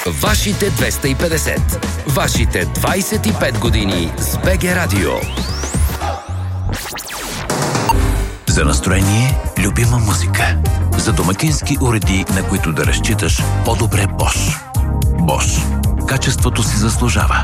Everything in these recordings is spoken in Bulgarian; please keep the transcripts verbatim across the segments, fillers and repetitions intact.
Вашите двеста и петдесет. Вашите двайсет и пет години с БГ Радио. За настроение, любима музика. За домакински уреди, на които да разчиташ, по-добре Bosch. Bosch. Качеството си заслужава.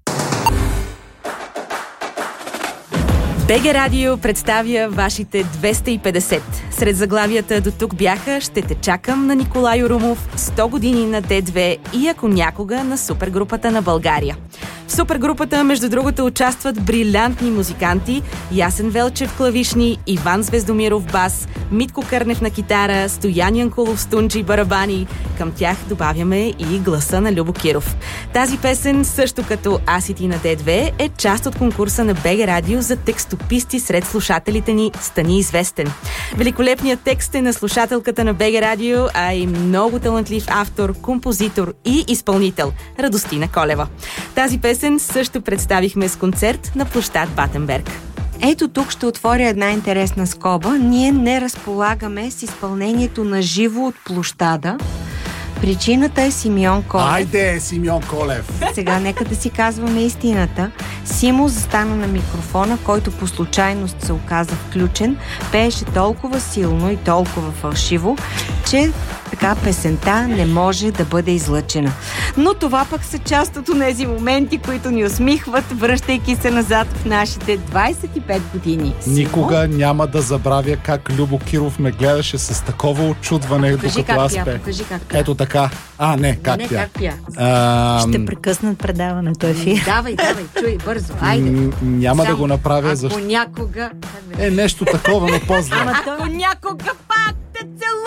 БГ Радио представя вашите двеста и петдесет. Сред заглавията до тук бяха "Ще те чакам" на Николай Юрумов, сто години на Д две и "Ако някога" на супергрупата на България. В супергрупата, между другото, участват брилянтни музиканти: Ясен Велчев клавишни, Иван Звездомиров бас, Митко Кърнев на китара, Стоян Янкулов стунджи барабани. Към тях добавяме и гласа на Любо Киров. Тази песен, също като "Аз и ти" на Д две, е част от конкурса на БГ Радио за текстописти сред слушателите ни "Стани известен". Великолепният текст е на слушателката на БГ Радио, а и много талантлив автор, композитор и изпълнител Радостина Колева. Тази песен също представихме с концерт на площад Батенберг. Ето тук ще отворя една интересна скоба. Ние не разполагаме с изпълнението на живо от площада. Причината е Симеон Колев. Айде, Симеон Колев! Сега нека да си казваме истината. Симо застана на микрофона, който по случайност се оказа включен, пееше толкова силно и толкова фалшиво, че така песента не може да бъде излъчена. Но това пък са част от тези моменти, които ни усмихват, връщайки се назад в нашите двайсет и пет години. Симо? Никога няма да забравя как Любо Киров ме гледаше с такова очудване, Покажи докато как аз пя, пея. покажи как пя. Ето така. А, не, как не, не, пя. как пя. А, Ще прекъснат предаването, Ефир. Давай, давай, чуй, бързо, айде. м- няма Само, да го направя, ако защото някога... е нещо такова, но по-зле. Ако някога пак те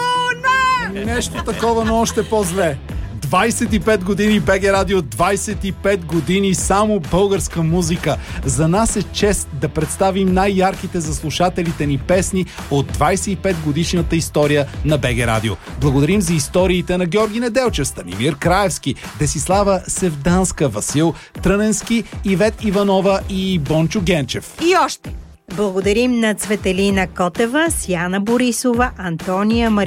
целуна! Нещо такова, но още по-зле. двайсет и пет години БГ Радио, двайсет и пет години само българска музика. За нас е чест да представим най-ярките за слушателите ни песни от двайсет и пет годишната история на БГ Радио. Благодарим за историите на Георги Неделчев, Станимир Краевски, Десислава Севданска, Васил Тръненски, Ивет Иванова и Бончо Генчев. И още! Благодарим на Цветелина Котева, Сияна Борисова, Антония Мария